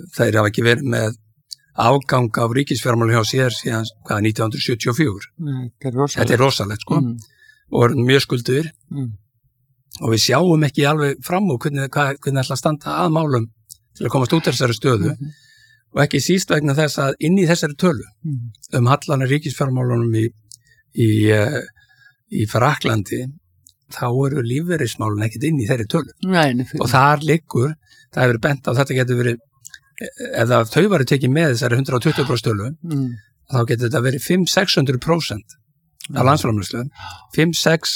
þeir hafa ekki verið með afgang af ríkisfjármálum hjá sér síðan 1974. Þetta er rosalegt sko og er mjög skulduðir og við sjáum ekki alveg fram úr hvernig ætla að standa að málum til að komast út þessari stöðu og ekki síst vegna þess að inn í þessari tölu hallan ríkisfjármálunum í Frakklandi þá eru lífeyrismálin ekkert inn í þeirri tölu. Og þar liggur, það hefur bent á þetta getur verið, ef þau varu tekið með þessari 120% tölu, þá getur þetta verið 500-600% af landsframleiðslu, 5-6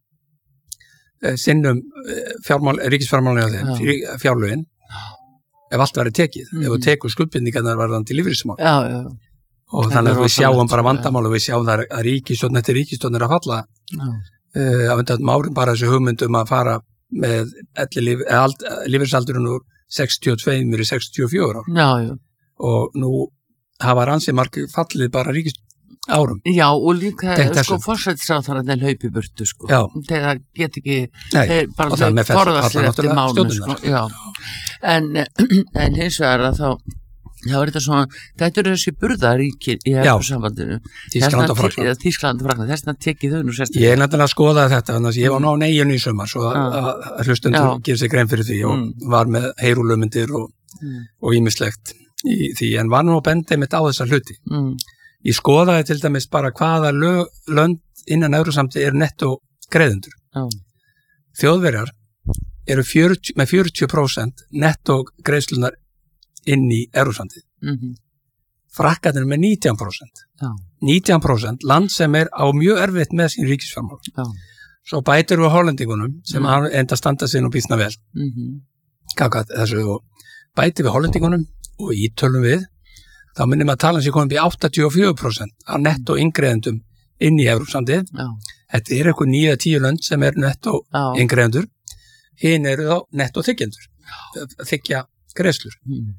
sinnum ríkisfjármálin á þeim, fjárlögin, ef allt væri tekið, ef þú tekur skuldbindingarnar varðandi lífeyrismál. Og þannig að við sjáum bara vandamál og við sjáum það að ríkisstjórn eftir ríkisstjórn er að falla á undanförnum árum bara þessu hugmyndum að fara með lífeyrisaldurinn úr 62 í 64 ár. Og nú hafa ansi margir fallið bara árum. Já, og líka sko forsætisráðherrarnir hlaupi burtu sko. Þeir get ekki bara þau forða sér eftir mánu sko. En hins vegar að þá er þetta svona, þetta eru þessi burðaríki í Evrópusambandinu. Þýskaland og Frakkland. Þýskaland og Frakkland, þess vegna tekið þau nú sérstaklega. Ég nefnilega að skoða þetta, þannig að ég var ná neyjun í sumar, svo að hlustundur gerir sig grein fyrir því og var með heyrúlumyndir og ýmislegt í því, en var nú að benda mitt á þessa hluti. Ég skoðaði til dæmis bara hvaða lönd innan Evrópusambandinu eru nettó greiðendur. Þjóðverjar eru með 40% nettó greiðslunar inn í Evrópusambandið. Frakkarnir með 19%. 19% land sem er á mjög erfitt með sín ríkisfjármál. Svo bætir við hollendingunum sem enda standa sig nú býsna vel. Þessu og bætir við hollendingunum og ítölum við, þá minnum að talan sé komið í 84% af nettó inngreiðendum inn í Evrópusambandið. Þetta er eitthvað 9-10 lönd sem er nettó inngreiðendur. Hinn eru þá nettó þiggjendur. Þiggja greiðslur.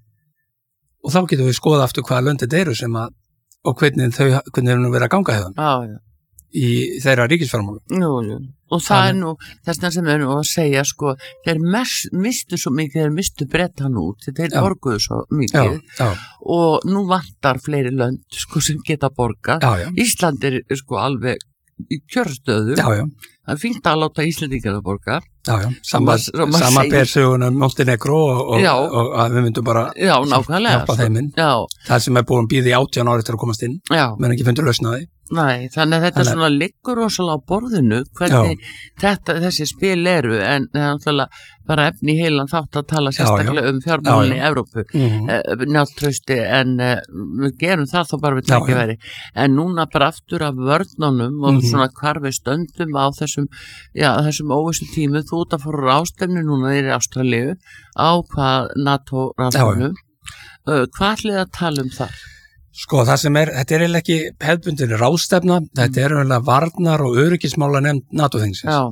Og þá getum við skoða aftur hvaða lönd þetta eru sem að, og hvernig þau nú verið að ganga hefðan í þeirra ríkisfjármálum. Og það er nú, þess sem er nú að segja sko, þeir mistu svo mikið, þeir mistu Bretan út, þeir borguðu svo mikið og nú vantar fleiri lönd sko sem geta borga. Ísland er sko alveg í kjörstöðu. Það er fínt að láta Íslendingar að borga. Sama persöguna Montenegro og að við myndum bara hjálpa þeim inn. Það sem er búin býði 18 ári til að komast inn, menn ekki fundur lausna því. Nei, þannig að þetta svona liggur rosalega á borðinu hvernig þessi spil eru, en það er náttúrulega bara efni í heilan þátt að tala sérstaklega fjármálin í Evrópu, njáltrausti, en við gerum það þó bara við tækifæri. En núna bara aftur af vörnunum og svona hvar við stöndum á þessum óvissu tímu, þú út að fóru ráðstefnu núna í Ástralíu á hvað NATO ráðstefnu. Hvað ætlið að tala um þar? Sko, þetta er eiginlega ekki hefðbundin ráðstefna, þetta er eiginlega varnar og öryggismála nefnd NATO-þingsins.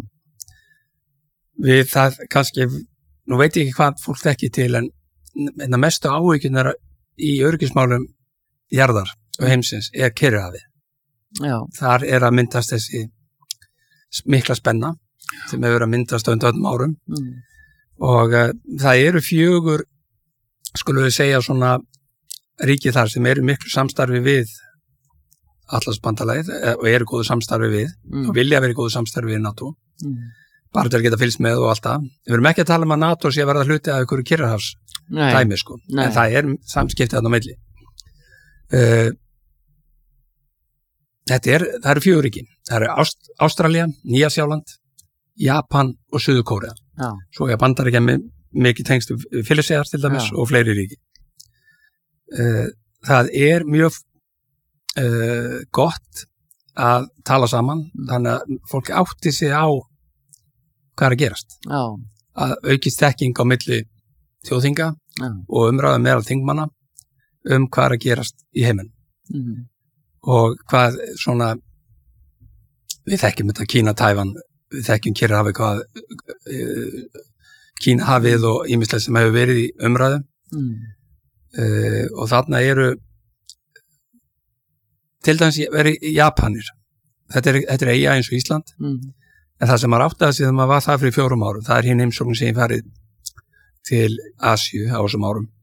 Við það kannski, nú veit ég ekki hvað fólk þekki til, en mestu áhyggjurnar í öryggismálum jarðar og heimsins er Kyrrahafið. Þar er að myndast þessi mikla spenna sem hefur verið að myndast á undanförnum árum og það eru 4, skulum við segja svona ríki þar sem eru miklu samstarfi við Atlantsbandalagið og eru góðu samstarfi við og vilja verið góðu samstarfi við NATO bara til að geta fylgst með og allt það. Við erum ekki að tala um að NATO sé að verða hluti af einhverju Kyrrahafs dæmi sko, en það er samskiptið þarna á milli. Það eru 4 ríki. Það eru Ástralía, Nýja-Sjáland, Japan og Suður-Kórea. Svo er Bandaríkjamenn mikið tengst við Filippseyjar til dæmis og fleiri ríki. Það er mjög gott að tala saman, þannig að fólk átti sig á hvað er að gerast. Að aukist þekking á milli þjóðþinga og umræða meðal þingmanna hvað er að gerast í heiminn. Og hvað svona, við þekkjum þetta Kína-Tævan, við þekkjum Kyrrahafið, hvað Kínahafið og ýmislegt sem hefur verið í umræðu. Og þarna eru til dæmis verið Japanir. Þetta er eyja eins og Ísland, en það sem maður átti að síðan maður var það fyrir 4 árum, það er hinn heimsókn sem ég farið til Asíu á þessum árum.